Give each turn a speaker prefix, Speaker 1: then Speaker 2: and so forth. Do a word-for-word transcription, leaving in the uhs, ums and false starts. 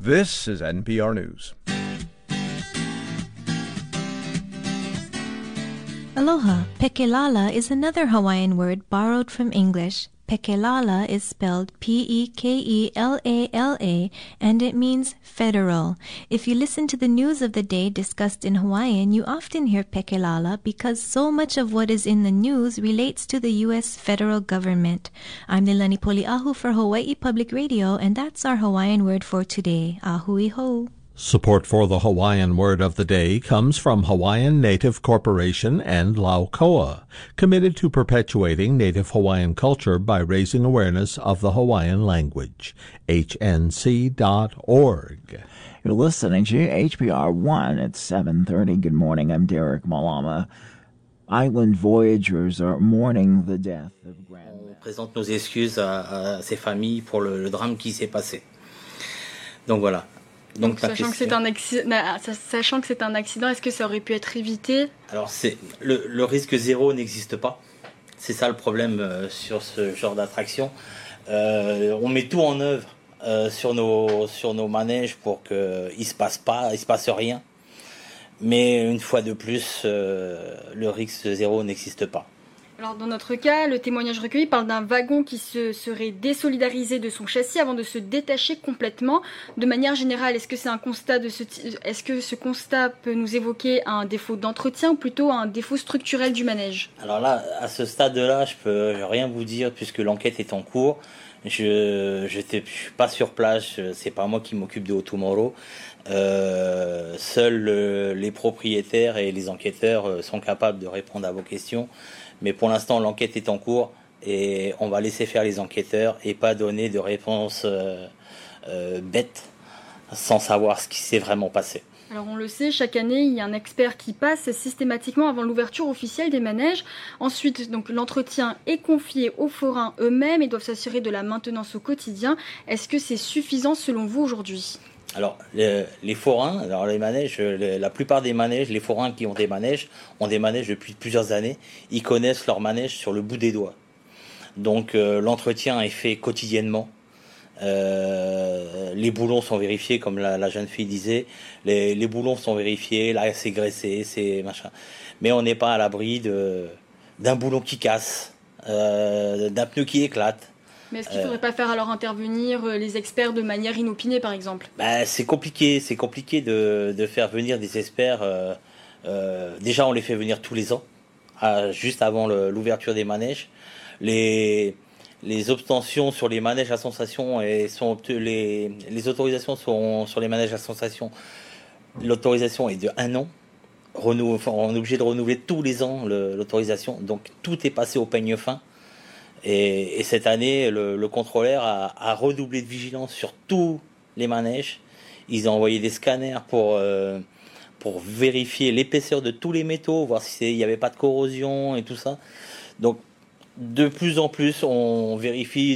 Speaker 1: This is N P R News.
Speaker 2: Aloha. Pekelala is another Hawaiian word borrowed from English. Pekelala is spelled P E K E L A L A, and it means federal. If you listen to the news of the day discussed in Hawaiian, you often hear Pekelala because so much of what is in the news relates to the U S federal government. I'm Nilani Poliahu for Hawaii Public Radio, and that's our Hawaiian word for today. Ahui ho.
Speaker 3: Support for the Hawaiian word of the day comes from Hawaiian Native Corporation and Laukoa, committed to perpetuating Native Hawaiian culture by raising awareness of the Hawaiian language. H N C dot org.
Speaker 4: You're listening to H P R one at seven thirty. Good morning, I'm Derek Malama. Island voyagers are mourning the death of Grandma.
Speaker 5: On présente nos excuses à, à ces familles pour le, le drame qui s'est passé. Donc voilà.
Speaker 6: Donc, Donc sachant, que c'est un accident, sachant que c'est un accident, est-ce que ça aurait pu être évité?
Speaker 5: Alors c'est le, le risque zéro n'existe pas. C'est ça le problème euh, sur ce genre d'attraction. Euh, on met tout en œuvre euh, sur nos sur nos manèges pour que il se passe pas, il se passe rien. Mais une fois de plus, euh, le risque zéro n'existe pas.
Speaker 6: Alors dans notre cas, le témoignage recueilli parle d'un wagon qui se serait désolidarisé de son châssis avant de se détacher complètement. De manière générale, est-ce que c'est un constat de ce est-ce que ce constat peut nous évoquer un défaut d'entretien ou plutôt un défaut structurel du manège?
Speaker 5: Alors là, à ce stade-là, je peux rien vous dire puisque l'enquête est en cours. Je je suis pas sur place, c'est pas moi qui m'occupe de Otomoro. Euh, seuls euh, les propriétaires et les enquêteurs euh, sont capables de répondre à vos questions. Mais pour l'instant, l'enquête est en cours et on va laisser faire les enquêteurs et pas donner de réponses euh, euh, bêtes sans savoir ce qui s'est vraiment passé.
Speaker 6: Alors on le sait, chaque année, il y a un expert qui passe systématiquement avant l'ouverture officielle des manèges. Ensuite, donc, l'entretien est confié aux forains eux-mêmes et doivent s'assurer de la maintenance au quotidien. Est-ce que c'est suffisant selon vous aujourd'hui ?
Speaker 5: Alors, les, les forains, alors les manèges, les, la plupart des manèges, les forains qui ont des manèges, ont des manèges depuis plusieurs années. Ils connaissent leurs manèges sur le bout des doigts. Donc, euh, l'entretien est fait quotidiennement. Euh, les boulons sont vérifiés, comme la, la jeune fille disait. Les, les boulons sont vérifiés, là, c'est graissé, c'est machin. Mais on n'est pas à l'abri de, d'un boulon qui casse, euh, d'un pneu qui éclate.
Speaker 6: Mais est-ce qu'il ne faudrait pas faire alors intervenir les experts de manière inopinée, par exemple ?
Speaker 5: Bah, c'est compliqué, c'est compliqué de, de faire venir des experts. Euh, euh, déjà, on les fait venir tous les ans, à, juste avant le, l'ouverture des manèges. Les, les obtentions sur les manèges à sensation et sont les, les autorisations sont sur les manèges à sensation. L'autorisation est de un an. Renou, on est obligé de renouveler tous les ans le, l'autorisation. Donc tout est passé au peigne fin. Et, et cette année, le, le contrôleur a, a redoublé de vigilance sur tous les manèges. Ils ont envoyé des scanners pour, euh, pour vérifier l'épaisseur de tous les métaux, voir s'il n'y avait pas de corrosion et tout ça. Donc, de plus en plus, on vérifie